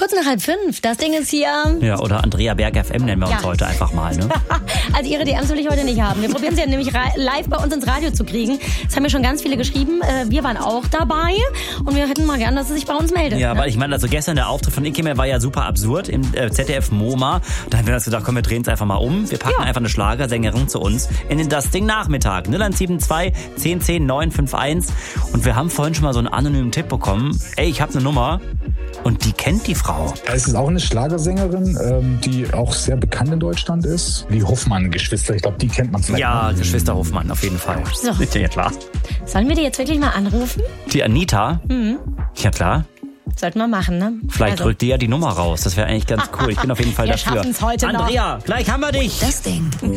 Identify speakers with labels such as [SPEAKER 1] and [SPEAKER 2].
[SPEAKER 1] kurz nach 4:30. Das Ding ist hier.
[SPEAKER 2] Ja, oder Andrea Berg FM nennen wir uns heute einfach mal. Ne?
[SPEAKER 1] Also ihre DMs will ich heute nicht haben. Wir probieren sie ja nämlich live bei uns ins Radio zu kriegen. Das haben mir schon ganz viele geschrieben. Wir waren auch dabei und wir hätten mal gern, dass sie sich bei uns meldet.
[SPEAKER 2] Ja, weil ich meine, also gestern der Auftritt von Ikemel war ja super absurd im ZDF MoMA. Da haben wir uns gedacht, komm, wir drehen es einfach mal um. Wir packen einfach eine Schlagersängerin zu uns in den Das Ding Nachmittag. 0172 10 10 951. Und wir haben vorhin schon mal so einen anonymen Tipp bekommen. Ey, ich habe eine Nummer und die kennt die Frau.
[SPEAKER 3] Es ist auch eine Schlagersängerin, die auch sehr bekannt in Deutschland ist. Die Hoffmann-Geschwister, ich glaube, die kennt man vielleicht.
[SPEAKER 2] Ja, Geschwister Hoffmann, auf jeden Fall.
[SPEAKER 1] So.
[SPEAKER 2] Ist ja klar.
[SPEAKER 1] Sollen wir die jetzt wirklich mal anrufen?
[SPEAKER 2] Die Anita? Ja, klar.
[SPEAKER 1] Sollten wir machen, ne?
[SPEAKER 2] Vielleicht drückt die ja die Nummer raus. Das wäre eigentlich ganz cool. Ich bin auf jeden Fall
[SPEAKER 1] wir
[SPEAKER 2] dafür.
[SPEAKER 1] schaffen's heute noch.
[SPEAKER 2] Andrea, gleich haben wir dich.
[SPEAKER 1] Das Ding.